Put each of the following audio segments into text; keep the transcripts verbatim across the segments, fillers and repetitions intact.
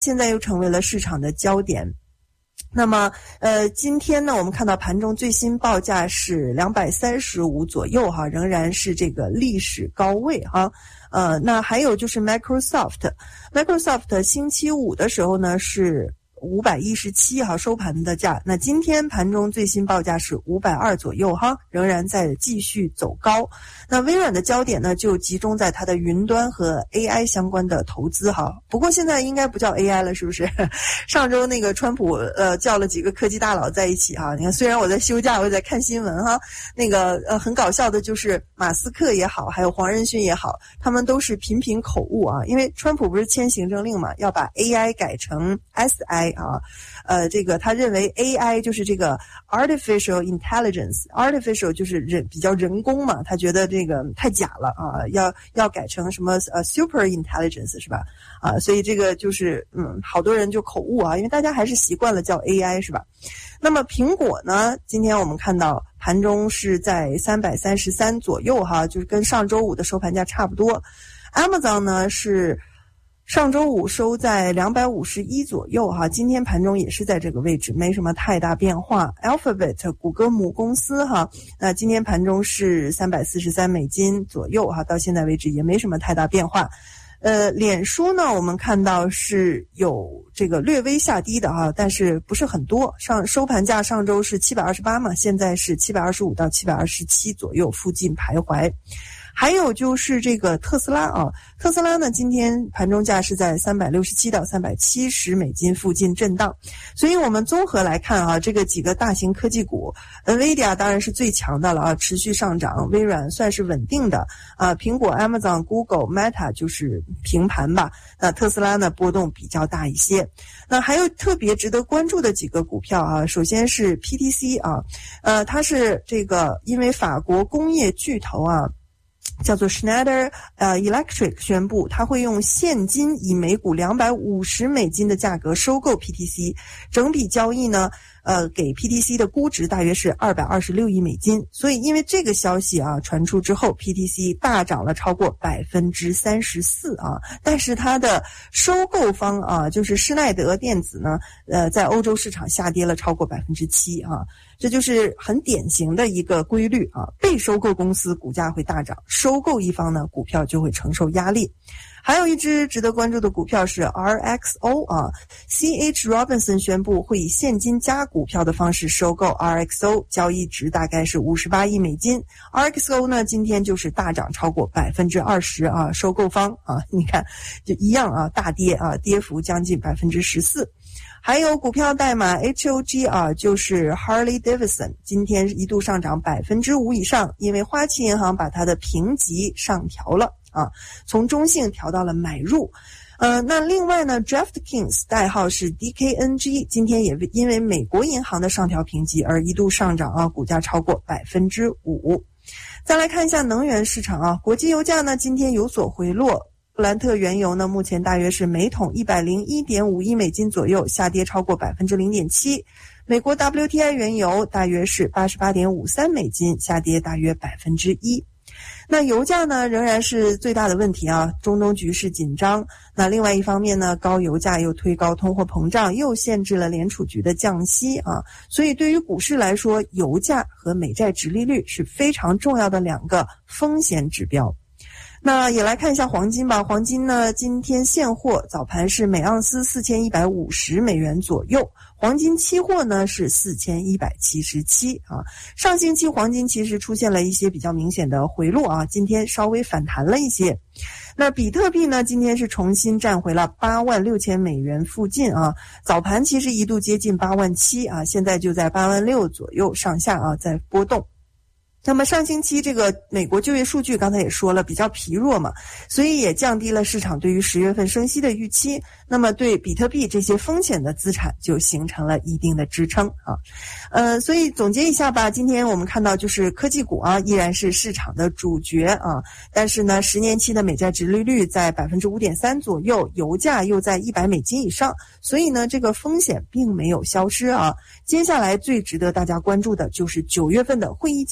现在又成为了市场的焦点。那么呃今天呢我们看到盘中最新报价是两百三十五左右哈，仍然是这个历史高位哈。呃那还有就是 Microsoft Microsoft 星期五的时候呢是五百一十七哈收盘的价，那今天盘中最新报价是五百二左右哈，仍然在继续走高。那微软的焦点呢就集中在它的云端和 A I 相关的投资哈。不过现在应该不叫 A I 了，是不是？上周那个川普呃叫了几个科技大佬在一起哈，你看虽然我在休假，我也在看新闻哈，那个呃很搞笑的就是马斯克也好，还有黄仁勋也好，他们都是频频口误啊，因为川普不是签行政令嘛，要把 A I 改成 S I。啊，呃，这个他认为 A I 就是这个 artificial intelligence，artificial 就是人比较人工嘛，他觉得这个太假了啊，要要改成什么呃 super intelligence 是吧？啊，所以这个就是嗯，好多人就口误啊，因为大家还是习惯了叫 A I 是吧？那么苹果呢，今天我们看到盘中是在三百三十三左右哈，就是跟上周五的收盘价差不多。Amazon 呢是上周五收在两百五十一左右哈，今天盘中也是在这个位置，没什么太大变化。Alphabet 谷歌母公司哈，那今天盘中是三百四十三美金左右哈，到现在为止也没什么太大变化。呃，脸书呢，我们看到是有这个略微下低的哈，但是不是很多。上收盘价上周是七百二十八嘛，现在是七百二十五到七百二十七左右附近徘徊。还有就是这个特斯拉啊，特斯拉呢今天盘中价是在三百六十七到三百七十美金附近震荡，所以我们综合来看啊，这个几个大型科技股 ，NVIDIA 当然是最强的了啊，持续上涨，微软算是稳定的啊，苹果、Amazon、Google、Meta 就是平盘吧，那特斯拉呢波动比较大一些。那还有特别值得关注的几个股票啊，首先是 P T C 啊，呃，它是这个因为法国工业巨头啊。叫做 Schneider 呃 Electric 宣布，它会用现金以每股两百五十美金的价格收购 P T C， 整笔交易呢，呃，给 P T C 的估值大约是二百二十六亿美金。所以因为这个消息啊传出之后 ，P T C 大涨了超过百分之三十四啊。但是它的收购方啊，就是施耐德电子呢，呃，在欧洲市场下跌了超过百分之七啊。这就是很典型的一个规律啊，被收购公司股价会大涨，收购一方呢股票就会承受压力。还有一只值得关注的股票是 R X O 啊 ，C H Robinson 宣布会以现金加股票的方式收购 R X O， 交易值大概是五十八亿美金。R X O 呢今天就是大涨超过百分之二十啊，收购方啊，你看就一样啊，大跌啊，跌幅将近百分之十四。还有股票代码 H O G 啊，就是 Harley Davidson， 今天一度上涨百分之五以上，因为花旗银行把它的评级上调了啊，从中性调到了买入。呃，那另外呢 ，DraftKings 代号是 D K N G， 今天也因为美国银行的上调评级而一度上涨啊，股价超过百分之五。再来看一下能源市场啊，国际油价呢今天有所回落。布兰特原油呢，目前大约是每桶 一百零一点五亿美金左右，下跌超过 百分之零点七。美国 W T I 原油大约是 八十八点五三美金，下跌大约 百分之一。那油价呢仍然是最大的问题啊，中东局势紧张。那另外一方面呢，高油价又推高通货膨胀，又限制了联储局的降息啊，所以对于股市来说，油价和美债殖利率是非常重要的两个风险指标。那也来看一下黄金吧，黄金呢今天现货早盘是每盎司四千一百五十美元左右，黄金期货呢是四千一百七十七啊。上星期黄金其实出现了一些比较明显的回落啊，今天稍微反弹了一些。那比特币呢今天是重新站回了八万六千美元附近啊，早盘其实一度接近八万七啊，现在就在八万六左右上下啊，在波动。那么上星期这个美国就业数据刚才也说了比较疲弱嘛，所以也降低了市场对于十月份升息的预期，那么对比特币这些风险的资产就形成了一定的支撑啊。呃，所以总结一下吧，今天我们看到就是科技股啊依然是市场的主角啊，但是呢十年期的美债殖利率在 百分之五点三 左右，油价又在一百美金以上，所以呢这个风险并没有消失啊。接下来最值得大家关注的就是九月份的会议纪要，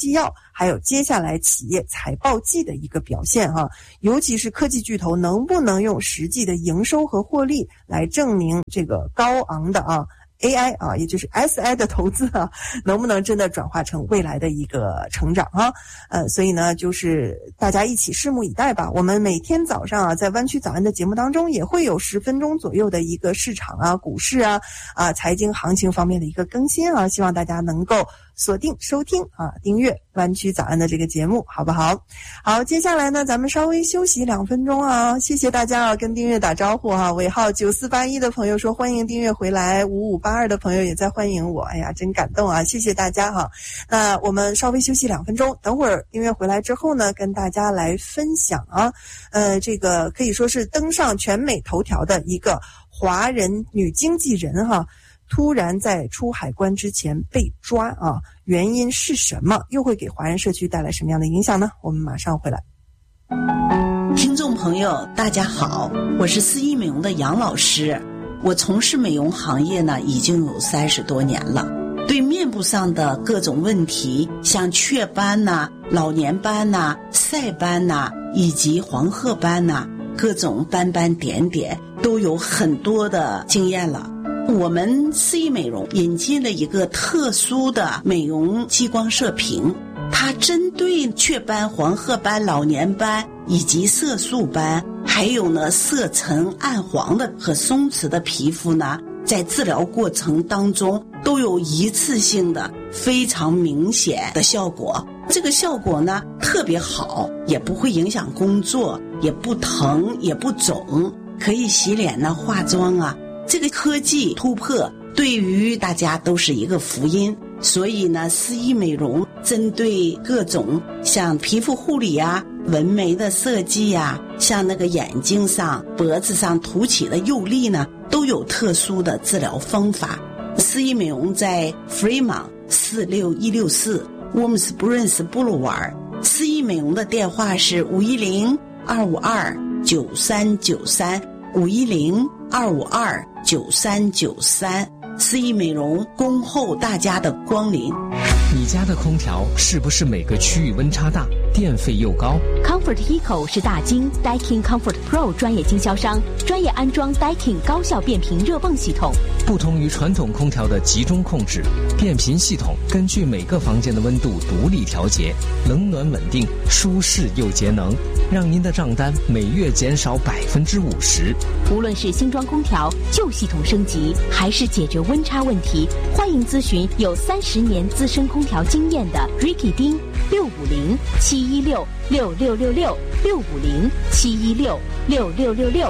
还有接下来企业财报季的一个表现哈，尤其是科技巨头能不能用实际的营收和获利来证明这个高昂的啊A I 啊，也就是 S I 的投资啊，能不能真的转化成未来的一个成长啊？呃，所以呢，就是大家一起拭目以待吧。我们每天早上啊，在湾区早安的节目当中，也会有十分钟左右的一个市场啊、股市啊、啊财经行情方面的一个更新啊，希望大家能够锁定收听啊，订阅湾区早安的这个节目，好不好？好，接下来呢，咱们稍微休息两分钟啊，谢谢大家啊，跟订阅打招呼啊。尾号九四八一的朋友说欢迎订阅回来，五五八二的朋友也在欢迎我，哎呀，真感动啊，谢谢大家哈。那我们稍微休息两分钟，等会儿订阅回来之后呢，跟大家来分享啊，呃，这个可以说是登上全美头条的一个华人女经纪人哈。突然在出海关之前被抓啊，原因是什么？又会给华人社区带来什么样的影响呢？我们马上回来。 听众朋友大家好，我是四一美容的杨老师。我从事美容行业呢已经有三十多年了，对面部上的各种问题，像雀斑呐、老年斑呐、晒斑呐，以及黄褐斑呐，各种斑斑点点都有很多的经验了。我们四一美容引进了一个特殊的美容激光射频，它针对雀斑、黄褐斑、老年斑以及色素斑，还有呢色沉暗黄的和松弛的皮肤呢，在治疗过程当中都有一次性的非常明显的效果。这个效果呢特别好，也不会影响工作，也不疼也不肿，可以洗脸呢、化妆啊。这个科技突破对于大家都是一个福音，所以呢，四一美容针对各种像皮肤护理啊、纹眉的设计啊，像那个眼睛上、脖子上凸起的釉粒呢，都有特殊的治疗方法。四一美容在 Fremont 四六一六四 Warm Springs Boulevard， 四一美容的电话是五一零二五二九三九三五一零二五二九三九三。四一美容恭候大家的光临。 你家的空调是不是每个区域温差大，电费又高？ Comfort Eco 是大金 Daikin Comfort Pro 专业经销商，专业安装 Daikin 高效变频热泵系统。 不同于传统空调的集中控制，变频系统根据每个房间的温度独立调节，冷暖稳定，舒适又节能，让您的账单每月减少百分之五十。 无论是新装空调、旧系统升级，还是解决温差问题，欢迎咨询有三十年资深空调经验的 Ricky 丁六五零七一六六六六六六五零七一六六六六六。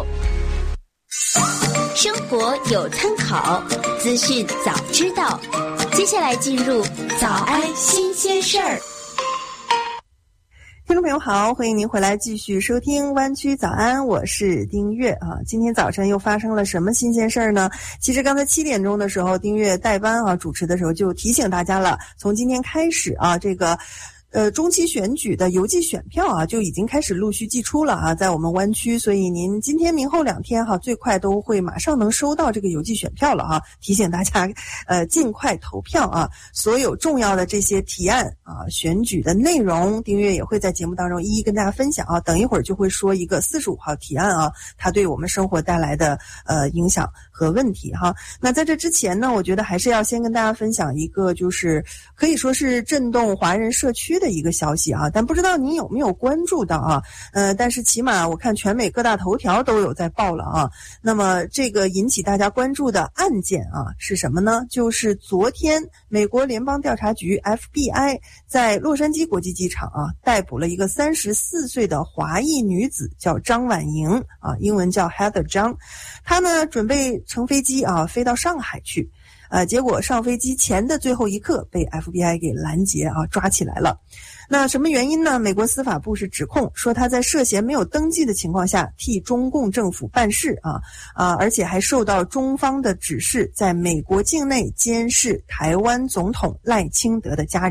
生活有参考，资讯早知道。接下来进入早安新鲜事儿。 听众朋友好，欢迎您回来继续收听湾区早安，我是丁月啊。今天早晨又发生了什么新鲜事儿呢？其实刚才七点钟的时候，丁月代班啊主持的时候就提醒大家了，从今天开始啊，这个呃，中期选举的邮寄选票啊，就已经开始陆续寄出了啊，在我们湾区，所以您今天、明后两天哈，最快都会马上能收到这个邮寄选票了哈。提醒大家，呃，尽快投票啊！所有重要的这些提案啊，选举的内容，丁月也会在节目当中一一跟大家分享啊。等一会儿就会说一个四十五号提案啊，它对我们生活带来的呃影响和问题哈。那在这之前呢，我觉得还是要先跟大家分享一个，就是可以说是震动华人社区的一个消息啊，但不知道您有没有关注到啊？呃，但是起码我看全美各大头条都有在报了啊。那么这个引起大家关注的案件啊是什么呢？就是昨天美国联邦调查局 F B I 在洛杉矶国际机场啊逮捕了一个三十四岁的华裔女子，叫张婉莹啊，英文叫 Heather 张。她呢准备乘飞机啊飞到上海去。呃，结果上飞机前的最后一刻被 F B I 给拦截啊，抓起来了。那什么原因呢？美国司法部是指控说他在涉嫌没有登记的情况下替中共政府办事啊啊，而且还受到中方的指示，在美国境内监视台湾总统赖清德的家人。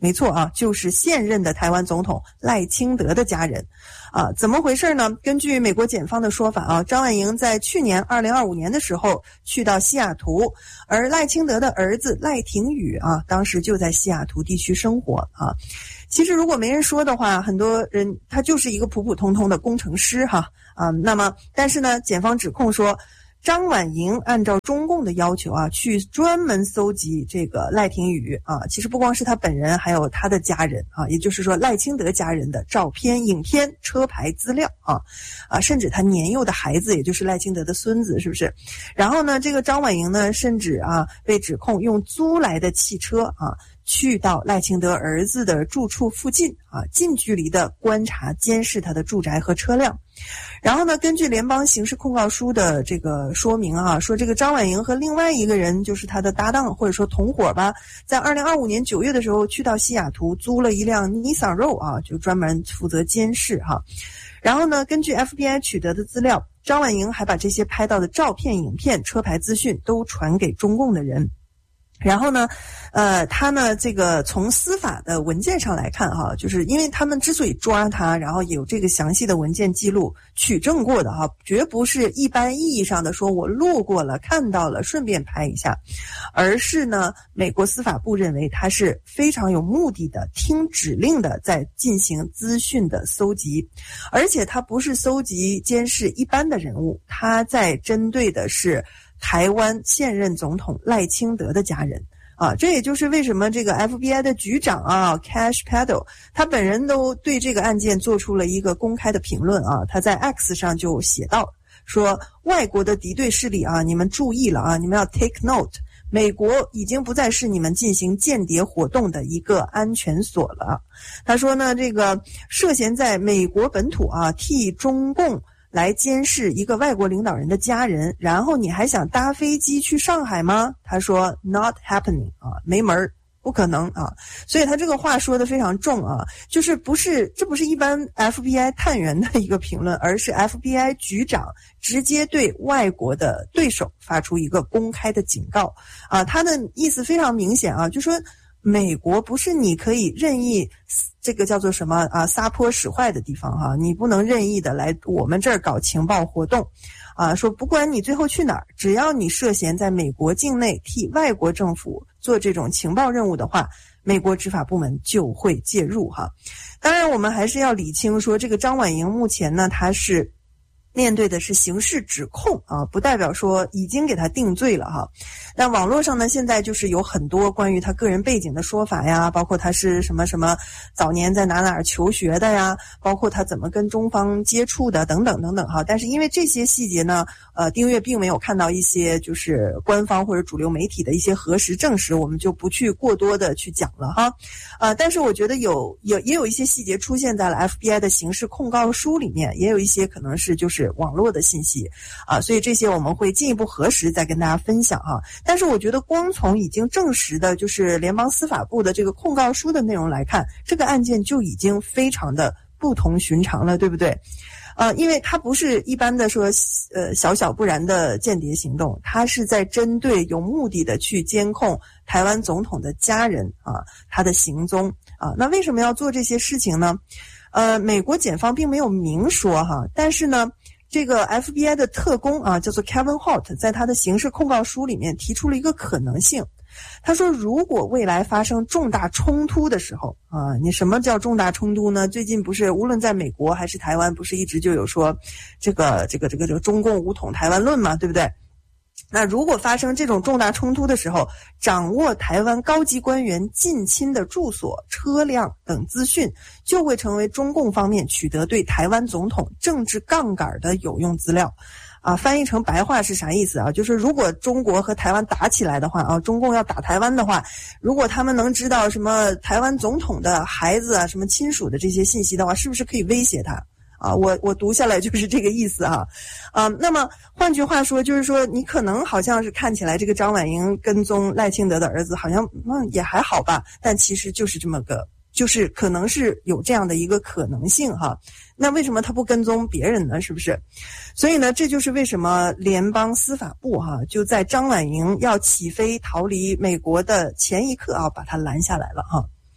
没错啊，就是现任的台湾总统赖清德的家人。啊，怎么回事呢？根据美国检方的说法啊，张婉莹在去年二零二五年的时候去到西雅图，而赖清德的儿子赖廷宇啊，当时就在西雅图地区生活啊。其实如果没人说的话，很多人他就是一个普普通通的工程师哈啊。那么，但是呢，检方指控说，张婉莹按照中共的要求啊，去专门搜集这个赖廷宇啊，其实不光是他本人，还有他的家人啊，也就是说赖清德家人的照片、影片、车牌资料啊，啊，甚至他年幼的孩子，也就是赖清德的孙子，是不是？然后呢，这个张婉莹呢，甚至啊被指控用租来的汽车啊，去到赖清德儿子的住处附近啊，近距离的观察、监视他的住宅和车辆。然后呢，根据联邦刑事控告书的这个说明啊，说这个张婉莹和另外一个人，就是他的搭档或者说同伙吧，在二零二五年九月的时候去到西雅图租了一辆 Nissan Rogue 啊，就专门负责监视哈。然后呢，根据 F B I 取得的资料，张婉莹还把这些拍到的照片、影片、车牌资讯都传给中共的人。然后呢，呃，他呢，这个从司法的文件上来看哈，就是因为他们之所以抓他，然后有这个详细的文件记录取证过的哈，绝不是一般意义上的说我路过了看到了顺便拍一下，而是呢，美国司法部认为他是非常有目的的、听指令的在进行资讯的搜集，而且他不是搜集监视一般的人物，他在针对的是台湾现任总统赖清德的家人啊，这也就是为什么这个 F B I 的局长啊 Cash Paddle 他本人都对这个案件做出了一个公开的评论啊，他在 X 上就写道说，外国的敌对势力啊，你们注意了啊，你们要 take note， 美国已经不再是你们进行间谍活动的一个安全所了。他说呢，这个涉嫌在美国本土啊替中共来监视一个外国领导人的家人，然后你还想搭飞机去上海吗？他说 not happening 啊，没门儿，不可能啊。所以他这个话说得非常重啊，就是不是这不是一般 F B I 探员的一个评论，而是 F B I 局长直接对外国的对手发出一个公开的警告啊。他的意思非常明显啊，就说美国不是你可以任意这个叫做什么啊撒泼使坏的地方哈、啊，你不能任意的来我们这儿搞情报活动啊，说不管你最后去哪儿，只要你涉嫌在美国境内替外国政府做这种情报任务的话，美国执法部门就会介入哈。当然我们还是要理清说，这个张婉莹目前呢，她是面对的是刑事指控啊，不代表说已经给他定罪了哈。那网络上呢，现在就是有很多关于他个人背景的说法呀，包括他是什么什么早年在哪哪儿求学的呀，包括他怎么跟中方接触的等等等等哈。但是因为这些细节呢，呃，丁月并没有看到一些就是官方或者主流媒体的一些核实证实，我们就不去过多的去讲了哈。呃，但是我觉得有有也有一些细节出现在了 F B I 的刑事控告书里面，也有一些可能是就是网络的信息啊，所以这些我们会进一步核实再跟大家分享哈。但是我觉得光从已经证实的就是联邦司法部的这个控告书的内容来看，这个案件就已经非常的不同寻常了，对不对？呃，因为它不是一般的说呃小小不然的间谍行动，它是在针对有目的的去监控台湾总统的家人啊，他的行踪啊。那为什么要做这些事情呢？呃，美国检方并没有明说哈，但是呢，这个 F B I 的特工啊，叫做 Kevin Holt， 在他的刑事控告书里面提出了一个可能性。他说，如果未来发生重大冲突的时候啊，你什么叫重大冲突呢？最近不是无论在美国还是台湾，不是一直就有说这个这个这个这个中共武统台湾论嘛，对不对？那如果发生这种重大冲突的时候，掌握台湾高级官员近亲的住所、车辆等资讯，就会成为中共方面取得对台湾总统政治杠杆的有用资料。啊，翻译成白话是啥意思啊？就是如果中国和台湾打起来的话啊，中共要打台湾的话，如果他们能知道什么台湾总统的孩子啊、什么亲属的这些信息的话，是不是可以威胁他？啊，我我读下来就是这个意思哈，啊，那么换句话说，就是说你可能好像是看起来这个张婉莹跟踪赖清德的儿子，好像嗯也还好吧，但其实就是这么个，就是可能是有这样的一个可能性哈。那为什么他不跟踪别人呢？是不是？所以呢，这就是为什么联邦司法部哈就在张婉莹要起飞逃离美国的前一刻啊，把他拦下来了哈。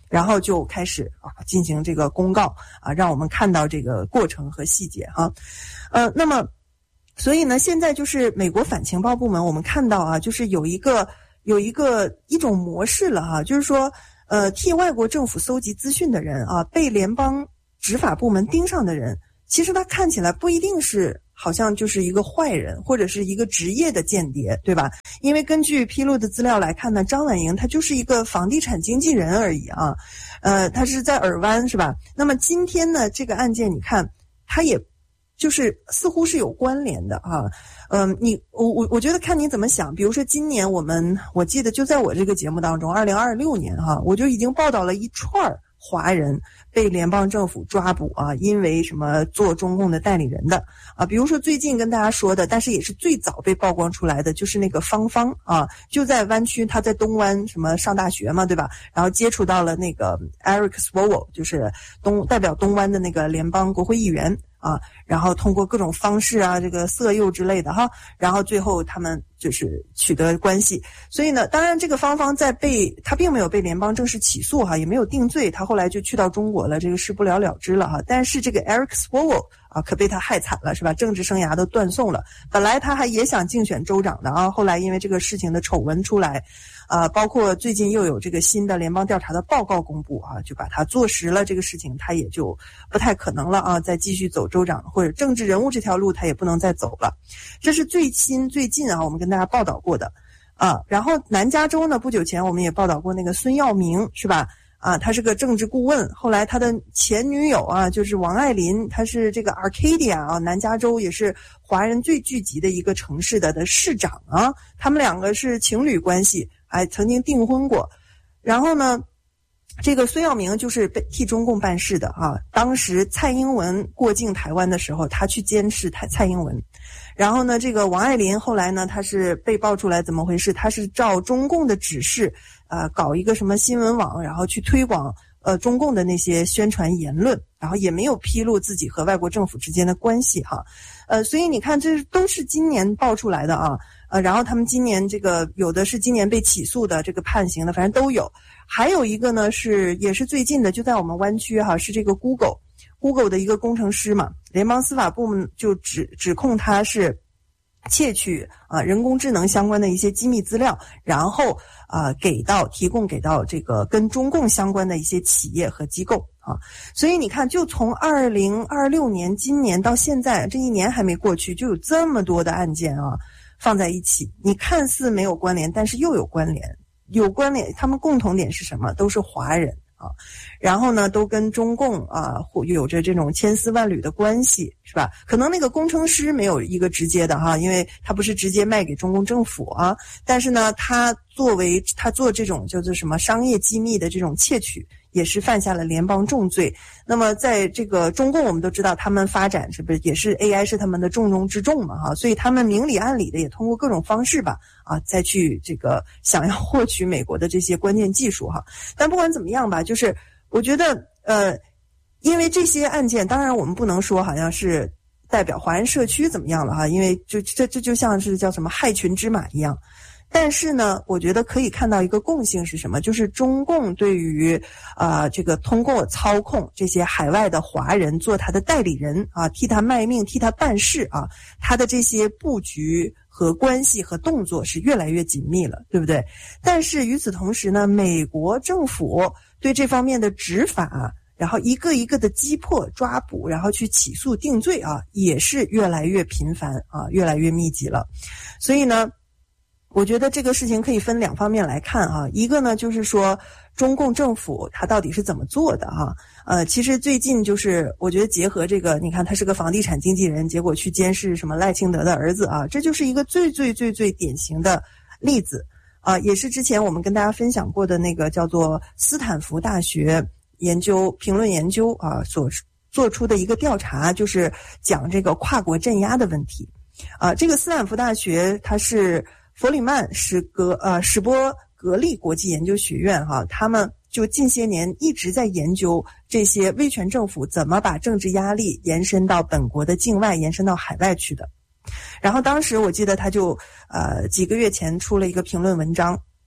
然后就开始啊进行这个公告啊，让我们看到这个过程和细节哈。呃，那么所以呢，现在就是美国反情报部门，我们看到啊，就是有一个有一个一种模式了哈，就是说呃替外国政府搜集资讯的人啊，被联邦执法部门盯上的人，其实他看起来不一定是好像就是一个坏人或者是一个职业的间谍，对吧？因为根据披露的资料来看呢，张婉莹她就是一个房地产经纪人而已啊，呃，她是在尔湾是吧？那么今天呢，这个案件你看，它也就是似乎是有关联的啊。嗯，你我我我觉得看你怎么想。比如说今年我们我记得就在我这个节目当中，二零二六年哈、啊，我就已经报道了一串华人被联邦政府抓捕啊，因为什么做中共的代理人的啊，比如说最近跟大家说的，但是也是最早被曝光出来的，就是那个芳芳啊，就在湾区，他在东湾什么上大学嘛，对吧？然后接触到了那个 Eric Swalwell， 就是东代表东湾的那个联邦国会议员啊，然后通过各种方式啊，这个色诱之类的哈，然后最后他们就是取得关系。所以呢，当然这个芳芳在被他并没有被联邦正式起诉哈，也没有定罪，他后来就去到中国了，这个事不了了之了哈。但是这个 Eric Swalwell 啊，可被他害惨了是吧？政治生涯都断送了。本来他还也想竞选州长的啊，后来因为这个事情的丑闻出来。呃，包括最近又有这个新的联邦调查的报告公布啊，就把他坐实了这个事情，他也就不太可能了啊，再继续走州长或者政治人物这条路，他也不能再走了。这是最新最近啊，我们跟大家报道过的啊。然后南加州呢，不久前我们也报道过那个孙耀明是吧？啊，他是个政治顾问，后来他的前女友啊，就是王爱林，他是这个 Arcadia 啊，南加州也是华人最聚集的一个城市的的市长啊，他们两个是情侣关系。还曾经订婚过，然后呢，这个孙耀明就是被替中共办事的啊。当时蔡英文过境台湾的时候，他去监视蔡蔡英文。然后呢，这个王爱林后来呢，他是被爆出来怎么回事？他是照中共的指示，呃，搞一个什么新闻网，然后去推广呃中共的那些宣传言论，然后也没有披露自己和外国政府之间的关系哈。呃，所以你看，这都是今年爆出来的啊。呃，然后他们今年这个有的是今年被起诉的，这个判刑的，反正都有。还有一个呢是也是最近的，就在我们湾区哈，是这个 Google Google 的一个工程师嘛，联邦司法部门就指指控他是窃取啊、呃、人工智能相关的一些机密资料，然后啊、呃、给到提供给到这个跟中共相关的一些企业和机构啊。所以你看，就从二零二六年今年到现在，这一年还没过去，就有这么多的案件啊。放在一起，你看似没有关联，但是又有关联，有关联。他们共同点是什么？都是华人啊，然后呢，都跟中共啊有着这种千丝万缕的关系，是吧？可能那个工程师没有一个直接的哈，因为他不是直接卖给中共政府啊，但是呢，他作为他做这种叫做什么商业机密的这种窃取，也是犯下了联邦重罪。那么在这个中共，我们都知道他们发展是不是也是 A I 是他们的重中之重嘛哈，所以他们明里暗里的也通过各种方式吧啊，再去这个想要获取美国的这些关键技术哈。但不管怎么样吧，就是我觉得呃，因为这些案件，当然我们不能说好像是代表华人社区怎么样了哈，因为就这这就像是叫什么害群之马一样。但是呢，我觉得可以看到一个共性是什么？就是中共对于啊、呃、这个通过操控这些海外的华人做他的代理人啊，替他卖命、替他办事啊，他的这些布局和关系和动作是越来越紧密了，对不对？但是与此同时呢，美国政府对这方面的执法，然后一个一个的击破、抓捕，然后去起诉、定罪啊，也是越来越频繁啊，越来越密集了。所以呢，我觉得这个事情可以分两方面来看啊，一个呢就是说中共政府它到底是怎么做的哈、啊？呃，其实最近就是我觉得结合这个，你看他是个房地产经纪人，结果去监视什么赖清德的儿子啊，这就是一个最最最最典型的例子啊，也是之前我们跟大家分享过的那个叫做斯坦福大学研究评论研究啊所做出的一个调查，就是讲这个跨国镇压的问题啊。这个斯坦福大学它是弗里曼史格呃史波格利国际研究学院哈、啊，他们就近些年一直在研究这些威权政府怎么把政治压力延伸到本国的境外，延伸到海外去的。然后当时我记得他就呃几个月前出了一个评论文章，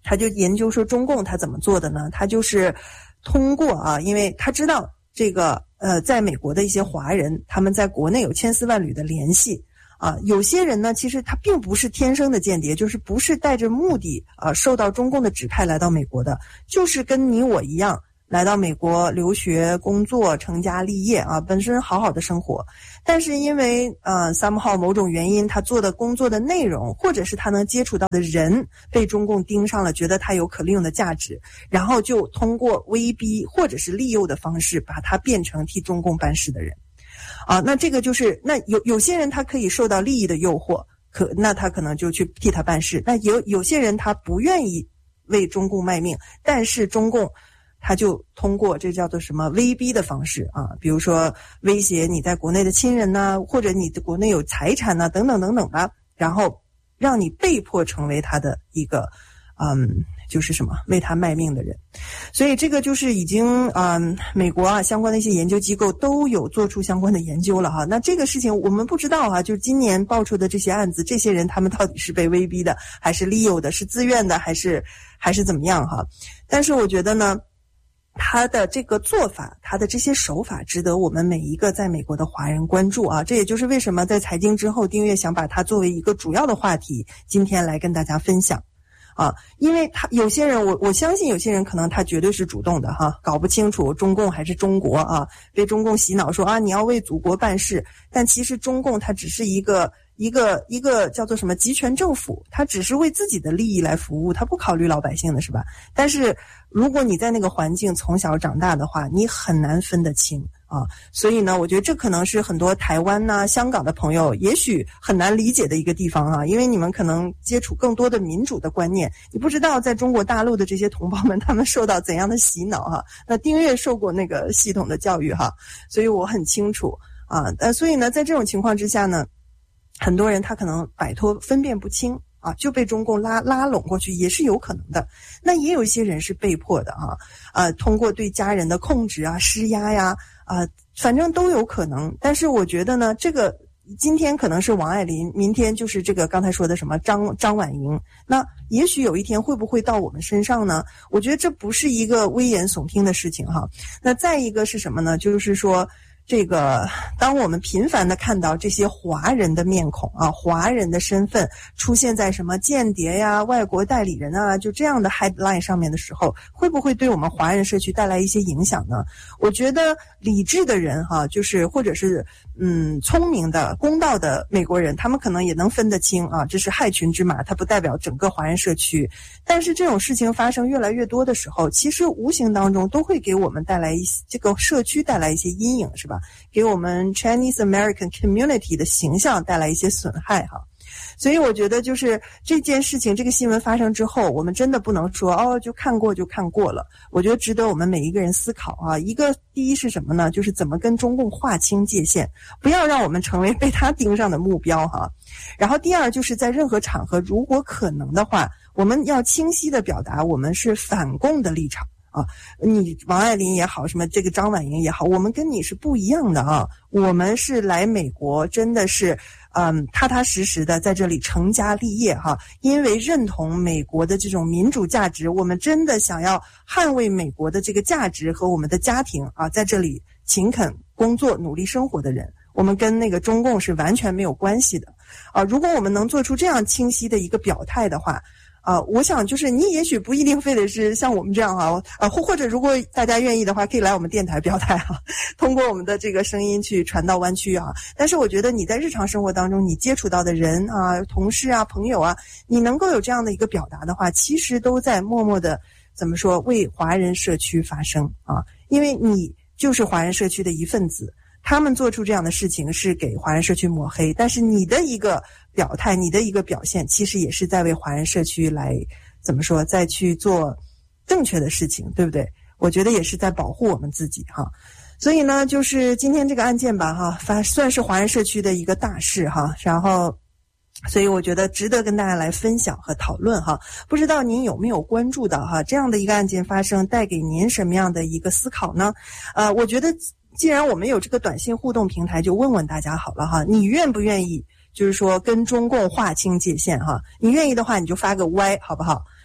他就研究说中共他怎么做的呢？他就是通过啊，因为他知道这个呃，在美国的一些华人，他们在国内有千丝万缕的联系。啊，有些人呢，其实他并不是天生的间谍，就是不是带着目的啊，受到中共的指派来到美国的，就是跟你我一样来到美国留学、工作、成家立业啊，本身好好的生活。但是因为呃 somehow 某种原因，他做的工作的内容，或者是他能接触到的人被中共盯上了，觉得他有可利用的价值，然后就通过威逼或者是利诱的方式，把他变成替中共办事的人。啊，那这个就是那有有些人他可以受到利益的诱惑，可那他可能就去替他办事。那有有些人他不愿意为中共卖命，但是中共他就通过这叫做什么威逼的方式啊，比如说威胁你在国内的亲人呐、啊，或者你的国内有财产呐、啊，等等等等吧，然后让你被迫成为他的一个嗯。就是什么为他卖命的人。所以这个就是已经嗯，美国啊相关的一些研究机构都有做出相关的研究了哈。那这个事情我们不知道哈，就是今年爆出的这些案子，这些人他们到底是被威逼的，还是利诱的，是自愿的，还是还是怎么样哈。但是我觉得呢，他的这个做法，他的这些手法值得我们每一个在美国的华人关注啊。这也就是为什么在财经之后订阅想把它作为一个主要的话题，今天来跟大家分享。啊，因为他有些人，我我相信有些人可能他绝对是主动的哈，搞不清楚中共还是中国啊，被中共洗脑说啊你要为祖国办事，但其实中共它只是一个一个一个叫做什么集权政府，它只是为自己的利益来服务，它不考虑老百姓的是吧？但是如果你在那个环境从小长大的话，你很难分得清啊。所以呢，我觉得这可能是很多台湾呐、啊、香港的朋友也许很难理解的一个地方啊，因为你们可能接触更多的民主的观念，你不知道在中国大陆的这些同胞们他们受到怎样的洗脑哈。那丁月受过那个系统的教育哈，所以我很清楚啊。呃，所以呢，在这种情况之下呢，很多人他可能摆脱分辨不清啊，就被中共拉拉拢过去也是有可能的。那也有一些人是被迫的啊，呃，通过对家人的控制啊、施压呀，啊、呃，反正都有可能。但是我觉得呢，这个今天可能是王爱玲，明天就是这个刚才说的什么张张婉莹，那也许有一天会不会到我们身上呢？我觉得这不是一个危言耸听的事情哈。那再一个是什么呢？就是说。这个当我们频繁的看到这些华人的面孔啊，华人的身份出现在什么间谍呀、外国代理人啊，就这样的 headline 上面的时候，会不会对我们华人社区带来一些影响呢？我觉得理智的人哈、啊，就是或者是嗯聪明的、公道的美国人，他们可能也能分得清啊，这是害群之马，它不代表整个华人社区。但是这种事情发生越来越多的时候，其实无形当中都会给我们带来一些这个社区带来一些阴影，是吧？给我们 Chinese American Community 的形象带来一些损害哈。所以我觉得就是这件事情，这个新闻发生之后，我们真的不能说哦就看过就看过了。我觉得值得我们每一个人思考啊。一个第一是什么呢？就是怎么跟中共划清界限，不要让我们成为被他盯上的目标哈。然后第二就是在任何场合，如果可能的话，我们要清晰地表达我们是反共的立场。啊，你王爱玲也好，什么这个张婉莹也好，我们跟你是不一样的啊。我们是来美国，真的是，嗯，踏踏实实的在这里成家立业哈。因为认同美国的这种民主价值，我们真的想要捍卫美国的这个价值和我们的家庭啊，在这里勤恳工作、努力生活的人，我们跟那个中共是完全没有关系的啊。如果我们能做出这样清晰的一个表态的话。啊、呃，我想就是你也许不一定非得是像我们这样啊，啊或或者如果大家愿意的话，可以来我们电台表态啊，通过我们的这个声音去传到湾区啊。但是我觉得你在日常生活当中你接触到的人啊、同事啊、朋友啊，你能够有这样的一个表达的话，其实都在默默的怎么说为华人社区发声啊，因为你就是华人社区的一份子。他们做出这样的事情是给华人社区抹黑，但是你的一个表态，你的一个表现，其实也是在为华人社区来怎么说，再去做正确的事情，对不对？我觉得也是在保护我们自己哈。所以呢，就是今天这个案件吧哈，发算是华人社区的一个大事哈，然后所以我觉得值得跟大家来分享和讨论哈。不知道您有没有关注到哈这样的一个案件发生带给您什么样的一个思考呢？呃，我觉得既然我们有这个短信互动平台，就问问大家好了哈，你愿不愿意就是说跟中共划清界限哈？你愿意的话你就发个 Y 好不好？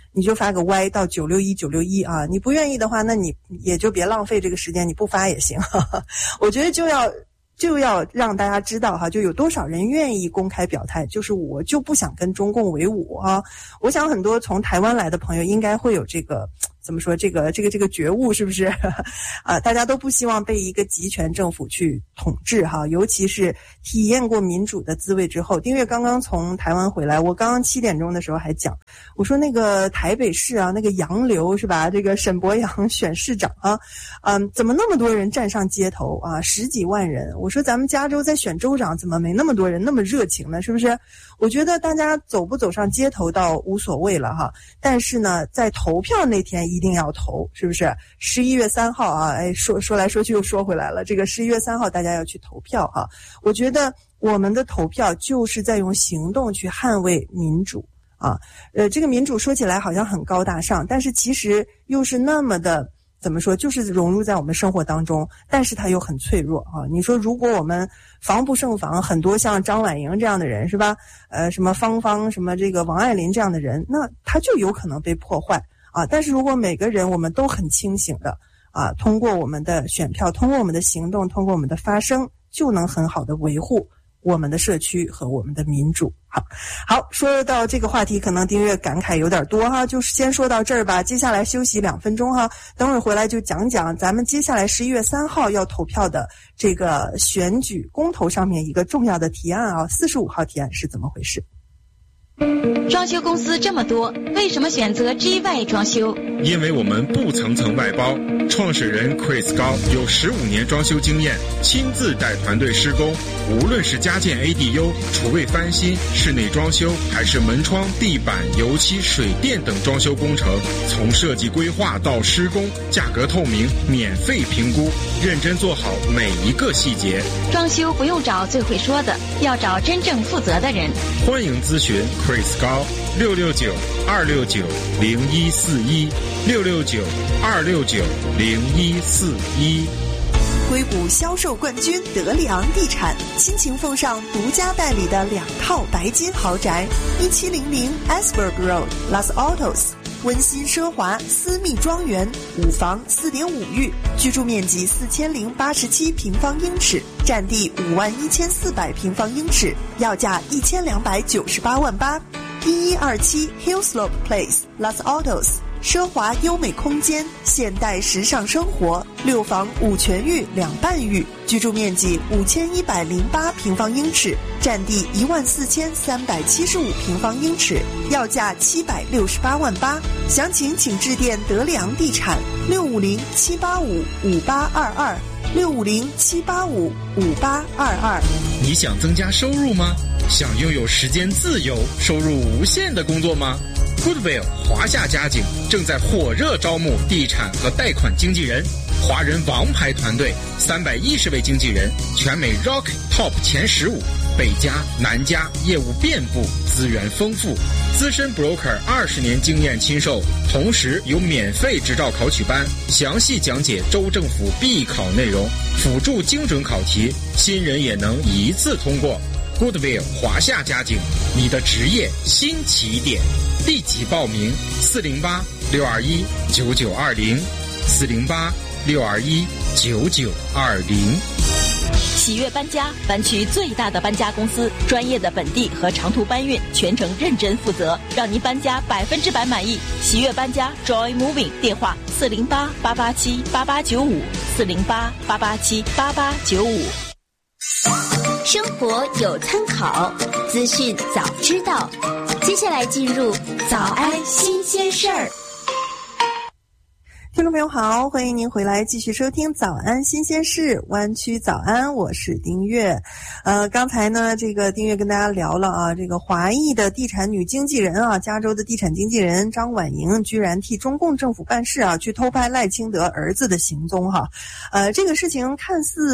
你就发个 Y 到九六一九六一啊，你不愿意的话，那你也就别浪费这个时间，你不发也行。哈哈，我觉得就要就要让大家知道哈，就有多少人愿意公开表态，就是我就不想跟中共为伍啊。我想很多从台湾来的朋友应该会有这个怎么说这个这个这个觉悟，是不是？啊，大家都不希望被一个集权政府去统治哈，尤其是体验过民主的滋味之后。丁月刚刚从台湾回来，我刚刚七点钟的时候还讲，我说那个台北市啊，那个洋流是吧？这个沈伯洋选市长啊，嗯，怎么那么多人站上街头啊？十几万人。我说咱们加州在选州长，怎么没那么多人那么热情呢？是不是？我觉得大家走不走上街头倒无所谓了哈，但是呢，在投票那天一定要投，是不是？十一月三号啊，哎，说说来说去又说回来了，这个十一月三号大家要去投票哈。我觉得我们的投票就是在用行动去捍卫民主啊。呃，这个民主说起来好像很高大上，但是其实又是那么的。怎么说，就是融入在我们生活当中，但是它又很脆弱啊！你说，如果我们防不胜防，很多像张婉莹这样的人是吧？呃，什么芳芳，什么这个王爱玲这样的人，那他就有可能被破坏啊！但是如果每个人我们都很清醒的啊，通过我们的选票，通过我们的行动，通过我们的发声，就能很好的维护我们的社区和我们的民主。好，好，说到这个话题，可能丁月感慨有点多哈，就先说到这儿吧。接下来休息两分钟哈，等会儿回来就讲讲咱们接下来十一月三号要投票的这个选举公投上面一个重要的提案啊，四十五号提案是怎么回事？ 装修公司这么多，为什么选择 G Y 装修？ 因为我们不层层外包，创始人 Chris 高有十五年装修经验，亲自带团队施工。无论是家建 A D U、厨卫翻新、室内装修，还是门窗、地板、油漆、水电等装修工程，从设计规划到施工，价格透明，免费评估，认真做好每一个细节。 装修不用找最会说的，要找真正负责的人。 欢迎咨询 Chris 高六六九二六九零一四一六六九二六九零一四一。 硅谷销售冠军德里昂地产倾情奉上独家代理的两套白金豪宅，一七零零 Asberg Road Los Altos， 温馨奢华私密庄园，五房四点五浴，居住面积四千零八十七平方英尺，占地五万一千四百平方英尺，要价一千两百九十八万八。一一二七 Hillslope Place Los Altos， 奢华优美空间，现代时尚生活，六房五全浴两半浴，居住面积五千一百零八平方英尺，占地一万四千三百七十五平方英尺，要价七百六十八万八。详情请致电德里昂地产六五零七八五五八二二六五零七八五五八二二。 你想增加收入吗？想拥有时间自由、收入无限的工作吗？ Goodwill 华夏家景正在火热招募地产和贷款经纪人，华人王牌团队，三百一十位经纪人，全美 Rock Top 前十五，北加南加，业务遍布，资源丰富，资深 broker 二十年经验亲授，同时有免费执照考取班，详细讲解州政府必考内容，辅助精准考题，新人也能一次通过。Goodwill 华夏家景，你的职业新起点，立即报名四零八六二一九九二零四零八六二一九九二零。 喜悦搬家，湾区最大的搬家公司，专业的本地和长途搬运，全程认真负责，让您搬家百分之百满意。喜悦搬家 Joy Moving， 电话四零八八八七八八九五四零八八八七八八九五。 生活有参考，资讯早知道。接下来进入早安新鲜事儿。 听众朋友好，欢迎您回来继续收听早安新鲜事，湾区早安，我是丁月。呃，刚才呢，这个丁月跟大家聊了啊，这个华裔的地产女经纪人啊，加州的地产经纪人张婉莹居然替中共政府办事啊，去偷拍赖清德儿子的行踪哈。呃，这个事情看似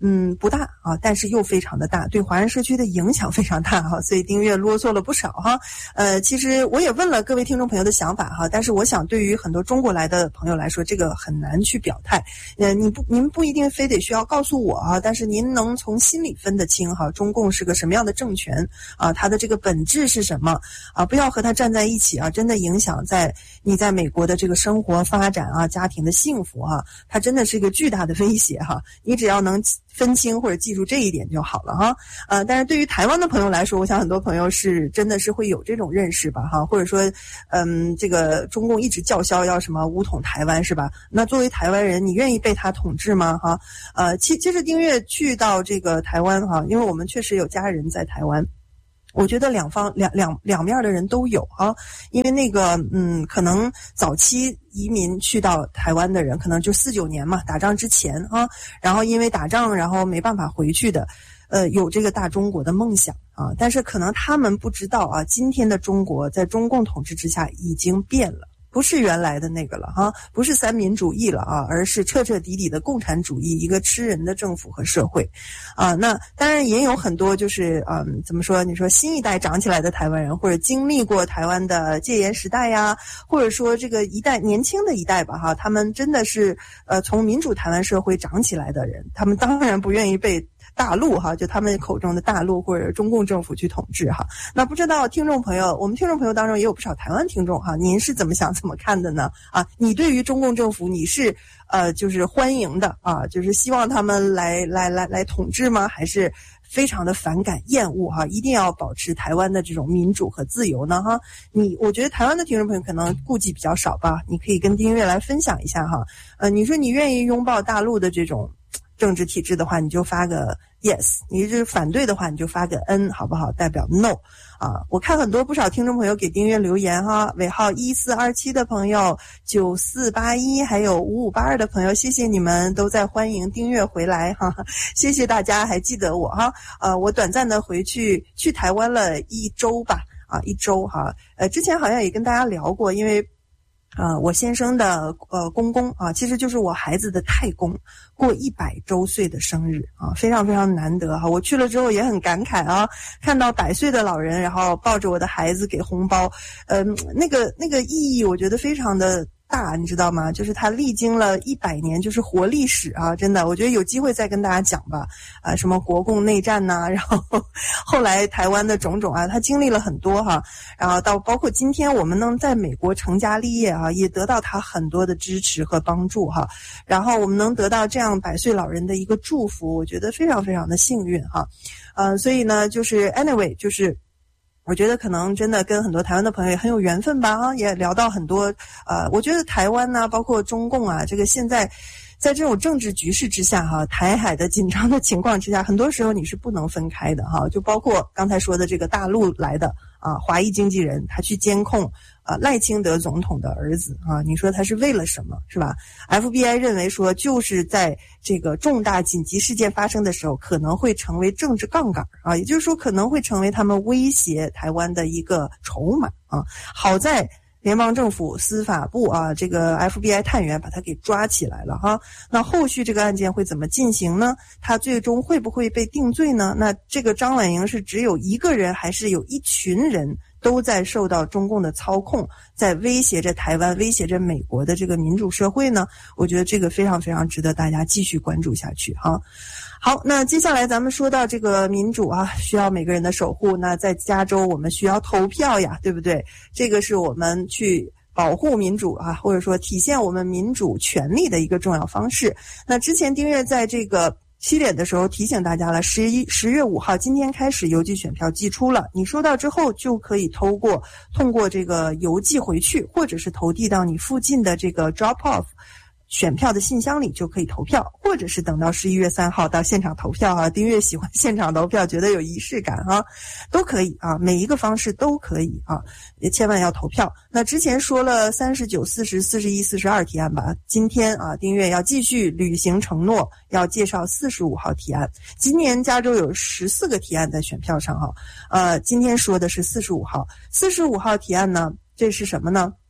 嗯，不大啊，但是又非常的大，对华人社区的影响非常大哈，所以丁月啰嗦了不少哈。呃，其实我也问了各位听众朋友的想法哈，但是我想对于很多中国来的朋友来说，这个很难去表态。呃，你不，您不一定非得需要告诉我啊，但是您能从心里分得清哈，中共是个什么样的政权啊，它的这个本质是什么啊？不要和它站在一起啊，真的影响在你在美国的这个生活发展啊，家庭的幸福哈，它真的是一个巨大的威胁哈。你只要能分清或者记住这一点就好了哈。呃，但是对于台湾的朋友来说，我想很多朋友是真的是会有这种认识吧哈，或者说，嗯，这个中共一直叫嚣要什么武统台湾是吧？那作为台湾人，你愿意被他统治吗哈？呃，其其实丁月去到这个台湾哈，因为我们确实有家人在台湾。我觉得两方两两两面的人都有啊，因为那个嗯，可能早期移民去到台湾的人，可能就四九年嘛，打仗之前啊，然后因为打仗，然后没办法回去的，呃，有这个大中国的梦想啊，但是可能他们不知道啊，今天的中国在中共统治之下已经变了。不是原来的那个了哈，不是三民主义了啊，而是彻彻底底的共产主义，一个吃人的政府和社会，啊，那当然也有很多就是嗯，怎么说？你说新一代长起来的台湾人，或者经历过台湾的戒严时代呀，或者说这个一代年轻的一代吧哈，他们真的是呃从民主台湾社会长起来的人，他们当然不愿意被大陆哈，就他们口中的大陆或者中共政府去统治哈。那不知道听众朋友，我们听众朋友当中也有不少台湾听众哈，您是怎么想怎么看的呢？啊，你对于中共政府你是呃就是欢迎的啊，就是希望他们来来来来统治吗？还是非常的反感厌恶哈？一定要保持台湾的这种民主和自由呢哈？你我觉得台湾的听众朋友可能顾忌比较少吧，你可以跟丁月来分享一下哈。呃，你说你愿意拥抱大陆的这种政治体制的话，你就发个 yes， 你是反对的话你就发个 n， 好不好？代表 no 啊！我看很多不少听众朋友给丁月留言哈，尾号一四二七的朋友，九四八一还有五五八二的朋友，谢谢你们都在欢迎丁月回来哈，谢谢大家还记得我哈。呃，我短暂的回去去台湾了一周吧，啊，一周哈。呃，之前好像也跟大家聊过，因为啊、呃，我先生的呃公公啊，其实就是我孩子的太公，过一百周岁的生日啊，非常非常难得哈。我去了之后也很感慨啊，看到百岁的老人，然后抱着我的孩子给红包，嗯、呃，那个那个意义，我觉得非常的大，你知道吗？就是他历经了一百年，就是活历史啊！真的，我觉得有机会再跟大家讲吧。啊，什么国共内战呐、啊，然后后来台湾的种种啊，他经历了很多哈。然后到包括今天我们能在美国成家立业啊，也得到他很多的支持和帮助哈。然后我们能得到这样百岁老人的一个祝福，我觉得非常非常的幸运哈。呃，所以呢，就是 anyway， 就是。我觉得可能真的跟很多台湾的朋友也很有缘分吧啊，也聊到很多呃，我觉得台湾呢，包括中共啊，这个现在在这种政治局势之下哈，台海的紧张的情况之下，很多时候你是不能分开的哈，就包括刚才说的这个大陆来的啊华裔经纪人，他去监控啊赖清德总统的儿子啊，你说他是为了什么是吧 ？F B I 认为说就是在这个重大紧急事件发生的时候，可能会成为政治杠杆啊，也就是说可能会成为他们威胁台湾的一个筹码啊。好在联邦政府司法部啊，这个 F B I 探员把他给抓起来了哈。那后续这个案件会怎么进行呢？他最终会不会被定罪呢？那这个张婉莹是只有一个人，还是有一群人都在受到中共的操控，在威胁着台湾，威胁着美国的这个民主社会呢？我觉得这个非常非常值得大家继续关注下去哈。好，那接下来咱们说到这个民主啊，需要每个人的守护。那在加州我们需要投票呀，对不对？这个是我们去保护民主啊，或者说体现我们民主权利的一个重要方式。那之前丁月在这个七点的时候提醒大家了，十一十月五号今天开始邮寄选票寄出了，你收到之后就可以透过通过这个邮寄回去，或者是投递到你附近的这个 drop off选票的信箱里就可以投票，或者是等到十一月三号到现场投票啊。丁月喜欢现场投票，觉得有仪式感啊，都可以啊，每一个方式都可以啊，也千万要投票。那之前说了三十九、四十、四十一、四十二提案吧，今天啊，丁月要继续履行承诺，要介绍四十五号提案。今年加州有十四个提案在选票上哈，呃，今天说的是四十五号。四十五号提案呢，这是什么呢？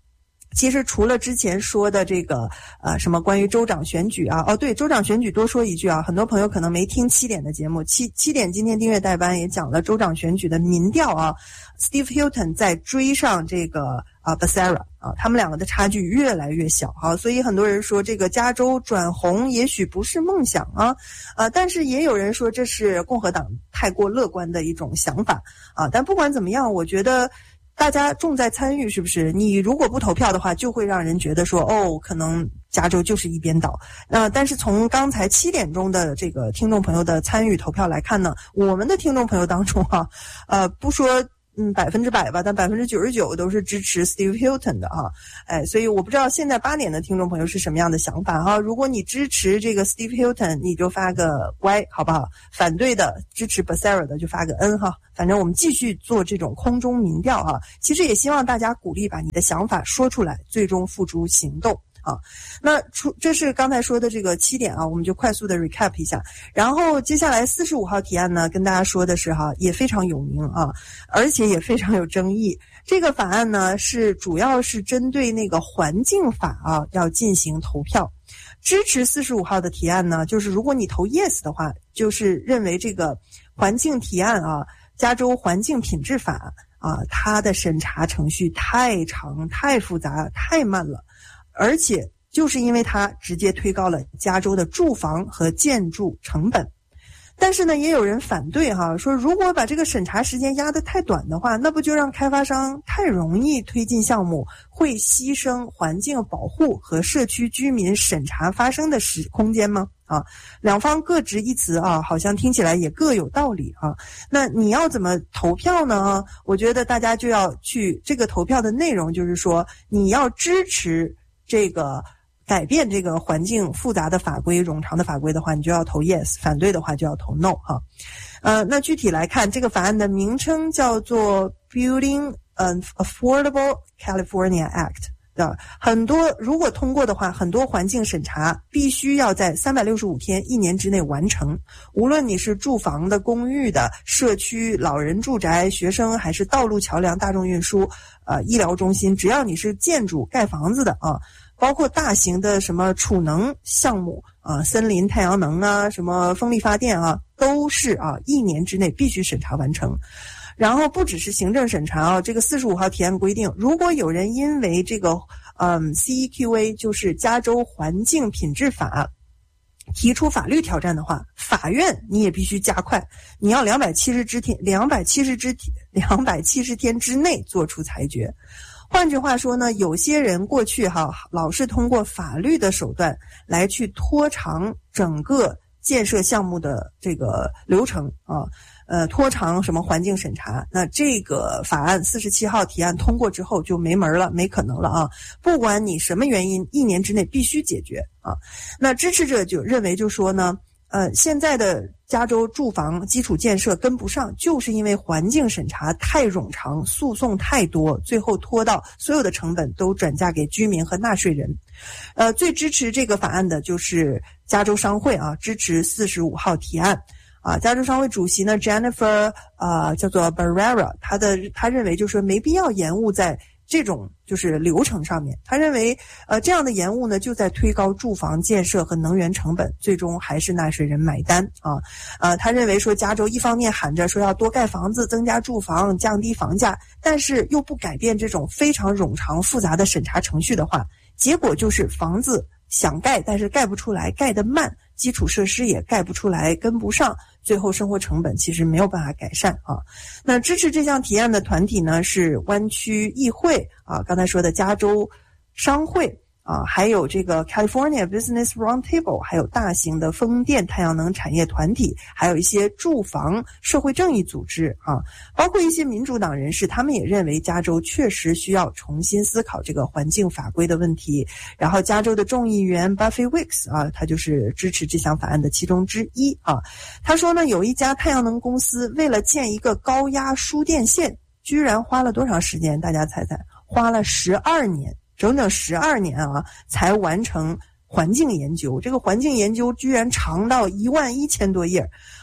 其实除了之前说的这个呃什么关于州长选举啊，哦对，州长选举多说一句啊，很多朋友可能没听七点的节目，七七点今天订阅代班也讲了州长选举的民调啊 ，Steve Hilton 在追上这个啊 Becerra 啊，他们两个的差距越来越小啊，所以很多人说这个加州转红也许不是梦想啊，呃，但是也有人说这是共和党太过乐观的一种想法啊，但不管怎么样，我觉得大家重在参与，是不是？你如果不投票的话，就会让人觉得说，哦，可能加州就是一边倒。那、呃、但是从刚才七点钟的这个听众朋友的参与投票来看呢，我们的听众朋友当中啊，呃，不说嗯百分之百吧，但百分之九十九都是支持 Steve Hilton 的哈、啊。哎，所以我不知道现在八点的听众朋友是什么样的想法哈、啊。如果你支持这个 Steve Hilton， 你就发个 Y 好不好？反对的支持 Becerra 的就发个 N 哈。反正我们继续做这种空中民调啊，其实也希望大家鼓励把你的想法说出来，最终付诸行动啊。那出这是刚才说的这个七点啊，我们就快速的 recap 一下。然后接下来四十五号提案呢，跟大家说的是哈，也非常有名啊，而且也非常有争议。这个法案呢是主要是针对那个环境法啊要进行投票。支持四十五号的提案呢，就是如果你投 yes 的话，就是认为这个环境提案啊。加州环境品质法啊，它的审查程序太长、太复杂、太慢了，而且就是因为它直接推高了加州的住房和建筑成本。但是呢，也有人反对哈，说如果把这个审查时间压得太短的话，那不就让开发商太容易推进项目，会牺牲环境保护和社区居民审查发生的时空间吗？啊，两方各执一词啊，好像听起来也各有道理啊。那你要怎么投票呢？我觉得大家就要去这个投票的内容，就是说你要支持这个改变这个环境复杂的法规、冗长的法规的话，你就要投 yes； 反对的话就要投 no 哈。呃，那具体来看，这个法案的名称叫做 Building an Affordable California Act。的很多如果通过的话，很多环境审查必须要在三百六十五天一年之内完成，无论你是住房的、公寓的、社区、老人住宅、学生，还是道路、桥梁、大众运输、呃医疗中心，只要你是建筑盖房子的啊，包括大型的什么储能项目啊、森林、太阳能啊、什么风力发电啊，都是啊一年之内必须审查完成。然后不只是行政审查啊，这个四十五号提案规定，如果有人因为这个嗯 C E Q A 就是加州环境品质法提出法律挑战的话，法院你也必须加快，你要两百七十天两百七十天两百七十天之内做出裁决。换句话说呢，有些人过去哈老是通过法律的手段来去拖长整个建设项目的这个流程啊。呃，拖长什么环境审查，那这个法案四十七号提案通过之后就没门了，没可能了啊！不管你什么原因，一年之内必须解决啊！那支持者就认为就说呢，呃，现在的加州住房基础建设跟不上，就是因为环境审查太冗长，诉讼太多，最后拖到所有的成本都转嫁给居民和纳税人。呃，最支持这个法案的就是加州商会啊，支持四十五号提案。啊，加州商会主席呢 Jennifer 啊，叫做 Barrera， 他的他认为就是没必要延误在这种就是流程上面。他认为呃这样的延误呢，就在推高住房建设和能源成本，最终还是纳税人买单啊。呃，他认为说加州一方面喊着说要多盖房子、增加住房、降低房价，但是又不改变这种非常冗长复杂的审查程序的话，结果就是房子想盖，但是盖不出来，盖得慢，基础设施也盖不出来，跟不上，最后生活成本其实没有办法改善啊。那支持这项提案的团体呢是湾区议会啊，刚才说的加州商会啊，还有这个 California Business Roundtable， 还有大型的风电、太阳能产业团体，还有一些住房社会正义组织啊，包括一些民主党人士，他们也认为加州确实需要重新思考这个环境法规的问题。然后加州的众议员 Buffy Wicks 啊，他就是支持这项法案的其中之一啊。他说呢，有一家太阳能公司为了建一个高压输电线，居然花了多长时间？大家猜猜，花了十二年。整整十二年啊，才完成环境研究。这个环境研究居然长到一万一千多页，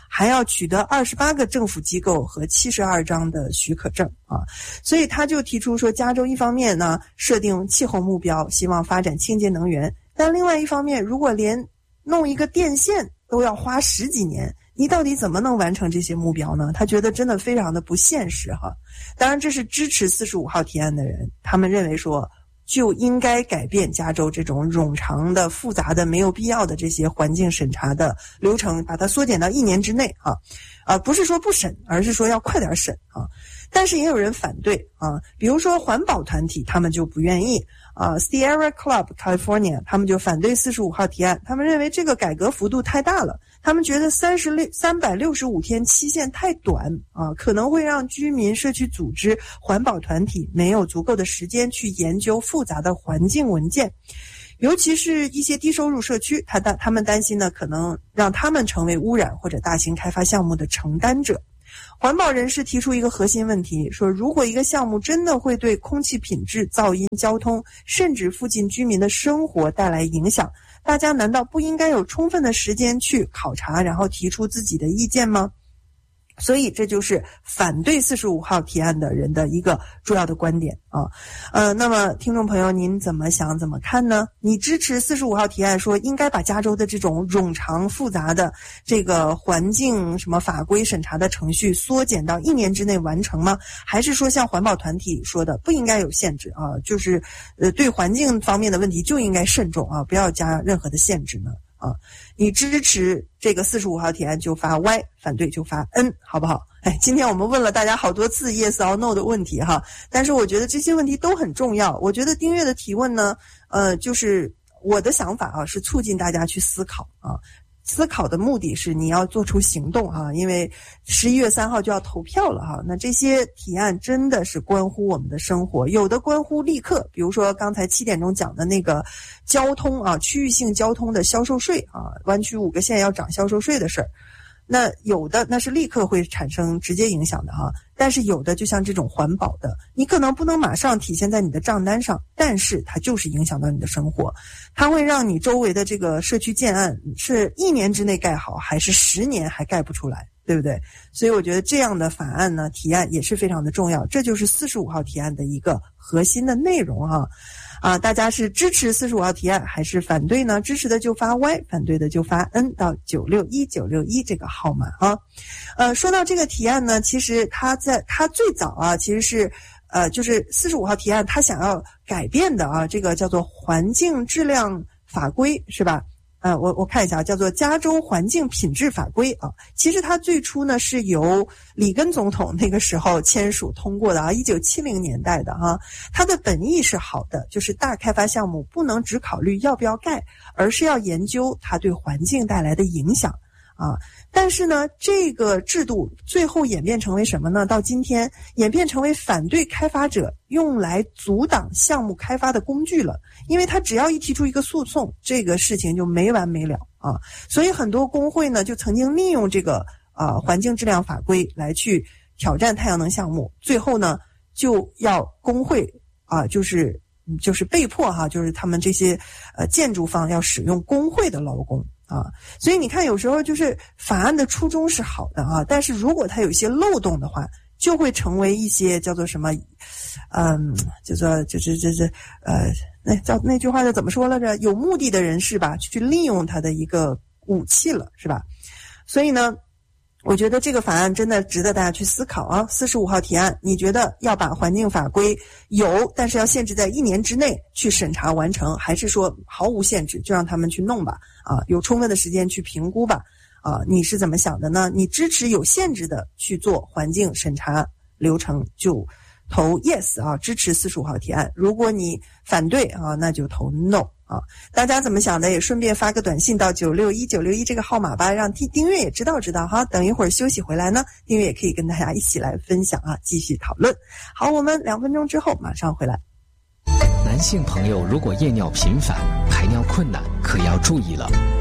还要取得二十八个政府机构和七十二张的许可证啊。所以他就提出说，加州一方面呢设定气候目标，希望发展清洁能源，但另外一方面，如果连弄一个电线都要花十几年，你到底怎么能完成这些目标呢？他觉得真的非常的不现实哈。当然这是支持四十五号提案的人，他们认为说就应该改变加州这种冗长的复杂的没有必要的这些环境审查的流程，把它缩减到一年之内啊，啊不是说不审，而是说要快点审啊。但是也有人反对啊，比如说环保团体他们就不愿意啊 Sierra Club California 他们就反对四十五号提案，他们认为这个改革幅度太大了，他们觉得三十六三百六十五天期限太短啊，可能会让居民、社区组织、环保团体没有足够的时间去研究复杂的环境文件，尤其是一些低收入社区，他他们担心呢，可能让他们成为污染或者大型开发项目的承担者。环保人士提出一个核心问题，说如果一个项目真的会对空气品质、噪音、交通，甚至附近居民的生活带来影响，大家难道不应该有充分的时间去考察，然后提出自己的意见吗？所以这就是反对四十五号提案的人的一个主要的观点啊。呃，那么听众朋友您怎么想怎么看呢？你支持四十五号提案说应该把加州的这种冗长复杂的这个环境什么法规审查的程序缩减到一年之内完成吗？还是说像环保团体说的不应该有限制啊，就是呃对环境方面的问题就应该慎重啊，不要加任何的限制呢？啊，你支持这个四十五号提案就发 Y， 反对就发 N， 好不好？哎，今天我们问了大家好多次 yes or no 的问题哈，但是我觉得这些问题都很重要。我觉得丁月的提问呢，呃，就是我的想法啊，是促进大家去思考啊。思考的目的是你要做出行动啊，因为十一月三号就要投票了哈。那这些提案真的是关乎我们的生活，有的关乎立刻，比如说刚才七点钟讲的那个交通啊，区域性交通的销售税啊，湾区五个县要涨销售税的事儿。那有的那是立刻会产生直接影响的哈，但是有的就像这种环保的，你可能不能马上体现在你的账单上，但是它就是影响到你的生活，它会让你周围的这个社区建案是一年之内盖好，还是十年还盖不出来，对不对？所以我觉得这样的法案呢，提案也是非常的重要，这就是四十五号提案的一个核心的内容哈。啊，大家是支持四十五号提案还是反对呢？支持的就发 Y， 反对的就发 N 到九六一九六一这个号码啊。呃，说到这个提案呢，其实它在它最早啊，其实是呃，就是四十五号提案它想要改变的啊，这个叫做环境质量法规是吧？呃，我我看一下，叫做加州环境品质法规啊。其实它最初呢是由里根总统那个时候签署通过的啊，一九七零年代的哈、啊。它的本意是好的，就是大开发项目不能只考虑要不要盖，而是要研究它对环境带来的影响啊。但是呢，这个制度最后演变成为什么呢？到今天演变成为反对开发者用来阻挡项目开发的工具了。因为他只要一提出一个诉讼，这个事情就没完没了啊。所以很多工会呢，就曾经利用这个啊环境质量法规来去挑战太阳能项目，最后呢就要工会啊，就是就是被迫哈、啊，就是他们这些呃建筑方要使用工会的劳工。啊，所以你看，有时候就是法案的初衷是好的啊，但是如果它有一些漏洞的话，就会成为一些叫做什么，嗯，叫做就是就是呃，那叫那句话是怎么说来着？有目的的人士吧，去利用它的一个武器了，是吧？所以呢，我觉得这个法案真的值得大家去思考啊。四十五号提案，你觉得要把环境法规有，但是要限制在一年之内去审查完成，还是说毫无限制就让他们去弄吧？啊，有充分的时间去评估吧？啊，你是怎么想的呢？你支持有限制的去做环境审查流程，就投 yes 啊，支持四十五号提案。如果你反对啊，那就投 no。啊，大家怎么想的也顺便发个短信到九六一九六一这个号码吧，让丁丁月也知道知道哈。等一会儿休息回来呢，丁月也可以跟大家一起来分享啊，继续讨论。好，我们两分钟之后马上回来。 男性朋友如果夜尿频繁、排尿困难，可要注意了。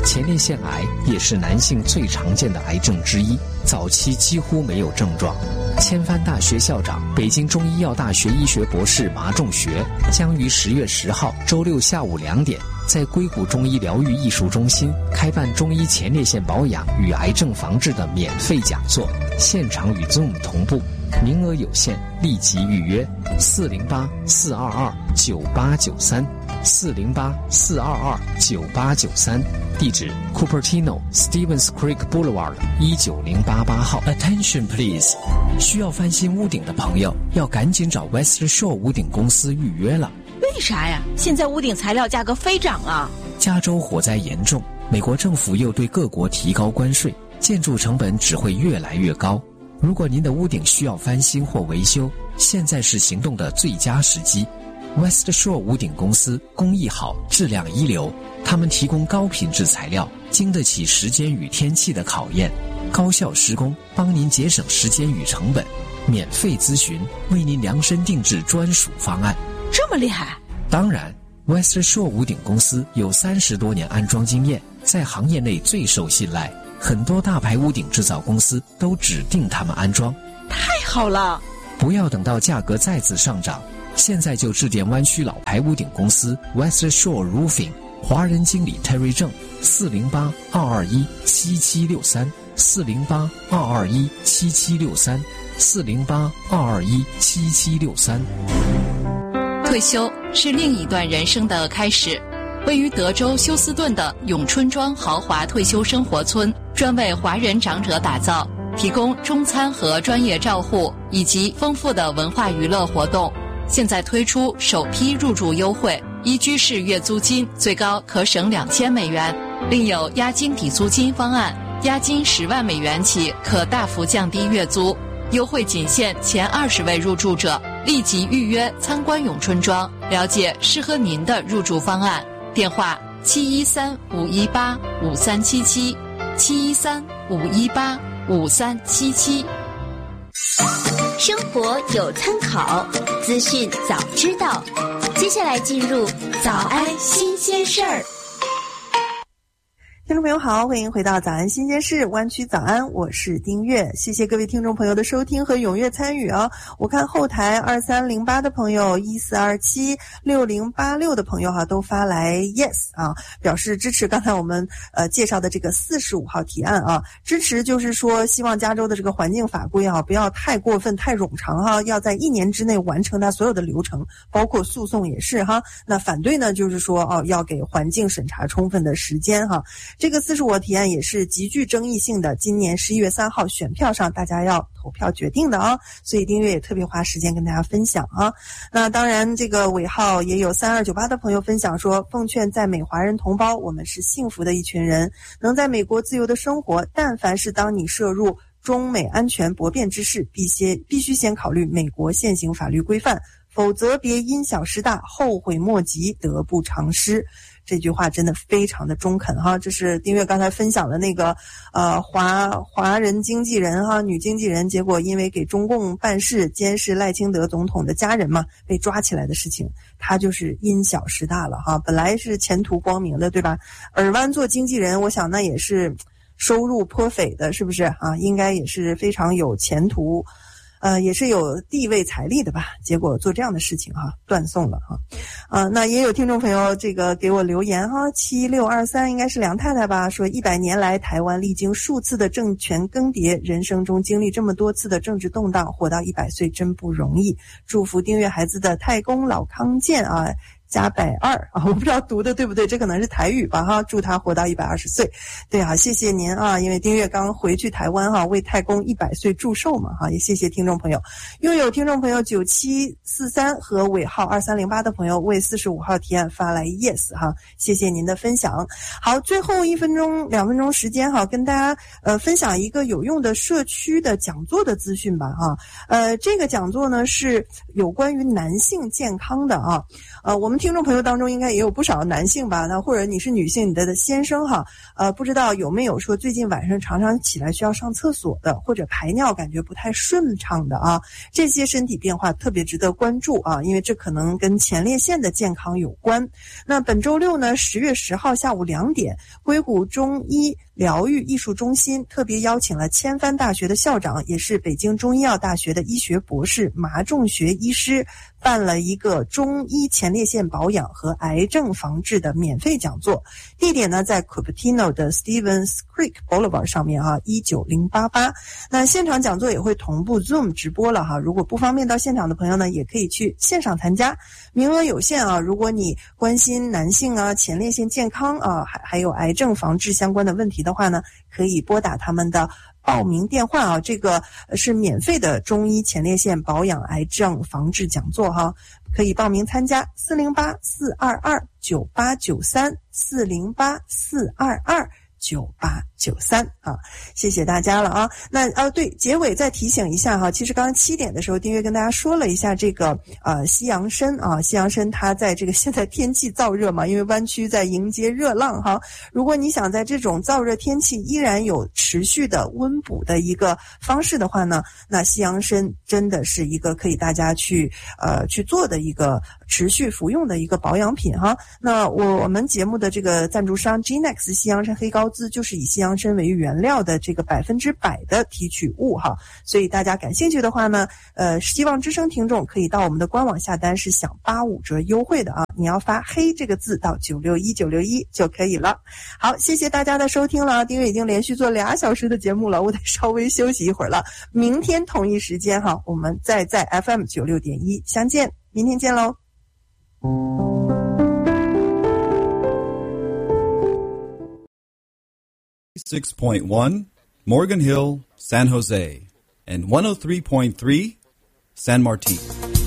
前列腺癌也是男性最常见的癌症之一，早期几乎没有症状。千帆大学校长、北京中医药大学医学博士马仲学将于十月十号周六下午两点在硅谷中医疗愈艺术中心开办中医前列腺保养与癌症防治的免费讲座，现场与 Zoom 同步，名额有限，立即预约四零八四二二九八九三 四零八四二二九八九三，地址 Cupertino Stevens Creek Boulevard 一九零八八号。 Attention please， 需要翻新屋顶的朋友要赶紧找 West Shore 屋顶公司预约了。 为啥呀？现在屋顶材料价格飞涨啊！ 加州火灾严重，美国政府又对各国提高关税，建筑成本只会越来越高。如果您的屋顶需要翻新或维修，现在是行动的最佳时机。West Shore 屋顶公司工艺好，质量一流，他们提供高品质材料，经得起时间与天气的考验，高效施工，帮您节省时间与成本，免费咨询，为您量身定制专属方案。 这么厉害？ 当然 West Shore 屋顶公司有三十多年安装经验，在行业内最受信赖，很多大牌屋顶制造公司都指定他们安装。 太好了！ 不要等到价格再次上涨，现在就致电湾区老牌屋顶公司 West Shore Roofing， 华人经理 Terry 郑，四零八二二一七七六三 四零八二二一七七六三 四零八二二一七七六三。 退休是另一段人生的开始。位于德州休斯顿的永春庄豪华退休生活村，专为华人长者打造，提供中餐和专业照护，以及丰富的文化娱乐活动。现在推出首批入住优惠，一居室月租金最高可省两千美元，另有押金抵租金方案，押金十万美元起可大幅降低月租。优惠仅限前二十位入住者，立即预约参观永春庄，了解适合您的入住方案。电话七一三五一八五三七七，七一三五一八五三七七。 生活有参考，资讯早知道。接下来进入早安新鲜事儿。 听众朋友好，欢迎回到早安新鲜事湾区早安，我是丁月，谢谢各位听众朋友的收听和踊跃参与啊！我看后台二三零八的朋友、一四二七六零八六的朋友哈、啊，都发来 yes 啊，表示支持刚才我们呃介绍的这个四十五号提案啊，支持就是说希望加州的这个环境法规啊不要太过分太冗长哈、啊，要在一年之内完成它所有的流程，包括诉讼也是哈。那反对呢就是说哦、啊、要给环境审查充分的时间哈。这个四十五号提案也是极具争议性的，今年十一月三号选票上大家要投票决定的啊，所以丁月也特别花时间跟大家分享啊。那当然这个尾号也有三二九八的朋友分享说，奉劝在美华人同胞，我们是幸福的一群人，能在美国自由的生活，但凡是当你涉入中美安全博辩之事，必先必须先考虑美国现行法律规范，否则别因小失大，后悔莫及，得不偿失。这句话真的非常的中肯哈，这是丁月刚才分享的那个呃华华人经纪人哈，女经纪人，结果因为给中共办事，监视赖清德总统的家人嘛，被抓起来的事情，她就是因小失大了哈，本来是前途光明的对吧？尔湾做经纪人，我想那也是收入颇斐的，是不是啊？应该也是非常有前途。呃，也是有地位财力的吧，结果做这样的事情哈，断送了哈。啊、呃，那也有听众朋友这个给我留言哈，七六二三应该是梁太太吧，说一百年来台湾历经数次的政权更迭，人生中经历这么多次的政治动荡，活到一百岁真不容易。祝福订阅孩子的太公老康健啊。加百二啊，我不知道读的对不对，这可能是台语吧哈。祝他活到一百二十岁。对啊，谢谢您啊，因为丁月刚回去台湾哈，为太公一百岁祝寿嘛哈，也谢谢听众朋友。又有听众朋友九七四三和尾号二三零八的朋友为四十五号提案发来 yes 哈，谢谢您的分享。好，最后一分钟两分钟时间哈，跟大家呃分享一个有用的社区的讲座的资讯吧哈。呃，这个讲座呢是有关于男性健康的啊，呃，我们。 们听众朋友当中应该也有不少男性吧，那或者你是女性，你的先生哈，呃，不知道有没有说最近晚上常常起来需要上厕所的，或者排尿感觉不太顺畅的啊，这些身体变化特别值得关注啊，因为这可能跟前列腺的健康有关。那本周六呢，十月十号下午两点，硅谷中医疗愈艺术中心特别邀请了千帆大学的校长，也是北京中医药大学的医学博士麻仲学医师，办了一个中医前列腺保养和癌症防治的免费讲座。地点呢在 Cupertino 的 Stevens Creek Boulevard 上面啊，一九零八八。那现场讲座也会同步 Zoom 直播了哈，如果不方便到现场的朋友呢，也可以去线上参加，名额有限啊。如果你关心男性啊前列腺健康啊，还还有癌症防治相关的问题的话呢，可以拨打他们的报名电话啊，这个是免费的中医前列腺保养癌症防治讲座哈，可以报名参加四零八四二二九八九三四零八四二二九八九三啊，谢谢大家了啊。那呃对，结尾再提醒一下哈，其实刚刚七点的时候，丁月跟大家说了一下这个呃西洋参啊，西洋参它在这个现在天气燥热嘛，因为湾区在迎接热浪哈。如果你想在这种燥热天气依然有持续的温补的一个方式的话呢，那西洋参真的是一个可以大家去呃去做的一个持续服用的一个保养品哈。那我我们节目的这个赞助商 G-Nex 西洋参黑膏滋就是以西洋参为原料的这个百分之百的提取物哈，所以大家感兴趣的话呢，呃，希望之声听众可以到我们的官网下单，是享八五折优惠的啊！你要发黑这个字到九六一九六一就可以了。好，谢谢大家的收听了，丁月已经连续做俩小时的节目了，我得稍微休息一会儿了。明天同一时间哈，我们再在 F M 九六点一相见，明天见喽。 six point one Morgan Hill, San Jose, and one oh three point three San Martin.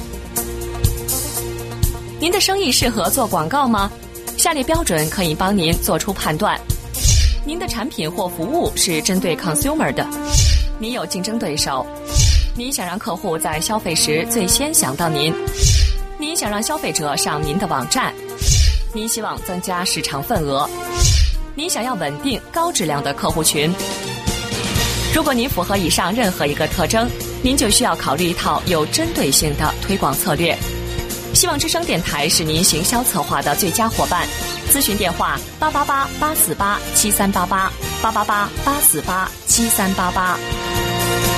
您的生意适合做广告吗？下列标准可以帮您做出判断。您的产品或服务是针对 consumer 的，您有竞争对手，您想让客户在消费时最先想到您，您想让消费者上您的网站，您希望增加市场份额，您想要稳定高质量的客户群。如果您符合以上任何一个特征，您就需要考虑一套有针对性的推广策略。希望之声电台是您行销策划的最佳伙伴。咨询电话八八八八四八七三八八八八八八四八七三八八。